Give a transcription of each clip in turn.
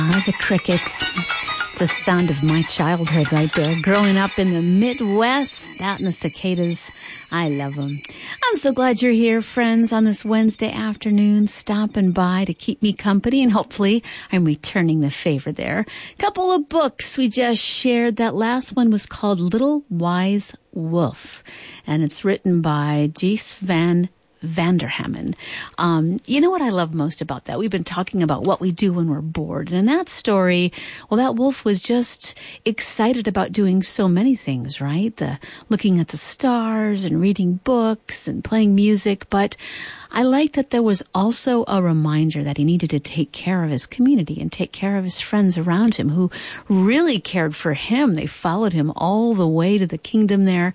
The crickets. It's the sound of my childhood right there. Growing up in the Midwest, that and the cicadas. I love them. I'm so glad you're here, friends, on this Wednesday afternoon, stopping by to keep me company, and hopefully I'm returning the favor there. Couple of books we just shared. That last one was called Little Wise Wolf, and it's written by Gees van Vanderhamen. You know what I love most about that? We've been talking about what we do when we're bored. And in that story, well, that wolf was just excited about doing so many things, right? Looking at the stars and reading books and playing music. But I like that there was also a reminder that he needed to take care of his community and take care of his friends around him who really cared for him. They followed him all the way to the kingdom there.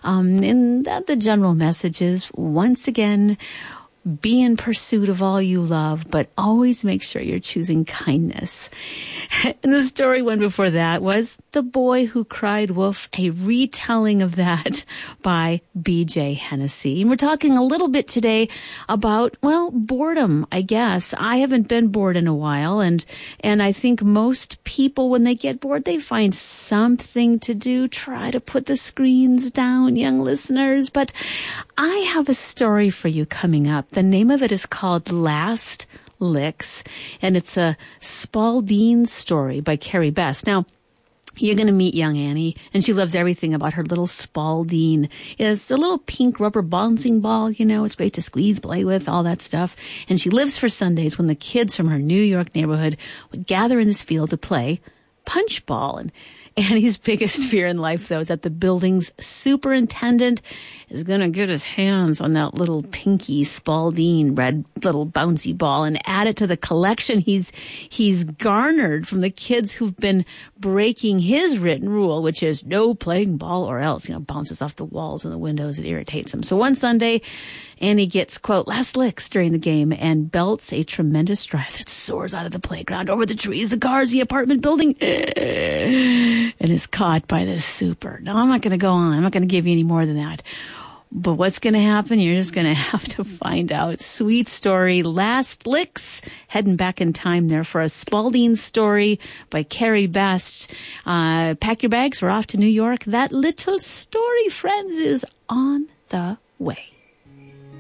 And that the general message is, once again, be in pursuit of all you love, but always make sure you're choosing kindness. And the story one before that was The Boy Who Cried Wolf, a retelling of that by B.J. Hennessy. And we're talking a little bit today about, well, boredom, I guess. I haven't been bored in a while, and I think most people, when they get bored, they find something to do. Try to put the screens down, young listeners. But I have a story for you coming up. The name of it is called Last Licks, and it's a Spalding story by Carrie Best. Now, you're going to meet young Annie, and she loves everything about her little Spalding. It's a little pink rubber bouncing ball, you know, it's great to squeeze, play with, all that stuff. And she lives for Sundays when the kids from her New York neighborhood would gather in this field to play punch ball. And Annie's biggest fear in life, though, is that the building's superintendent is going to get his hands on that little pinky Spalding red little bouncy ball and add it to the collection he's garnered from the kids who've been breaking his written rule, which is no playing ball or else, you know, bounces off the walls and the windows. It irritates him. So one Sunday, Annie gets, quote, last licks during the game and belts a tremendous drive that soars out of the playground over the trees, the cars, the apartment building, and is caught by the super. Now, I'm not going to go on. I'm not going to give you any more than that. But what's going to happen? You're just going to have to find out. Sweet story. Last Licks. Heading back in time there for a Spalding story by Carrie Best. Pack your bags. We're off to New York. That little story, friends, is on the way.